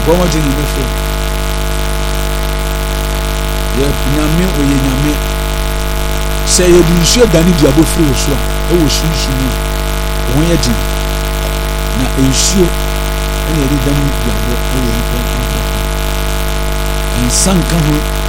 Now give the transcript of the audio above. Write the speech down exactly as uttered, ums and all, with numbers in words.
What was in the film? Yeah, Yami or Yami. Say you didn't share Danny Diabo free or so. It was she when you did. Now, you sure any Danny Diabo and some come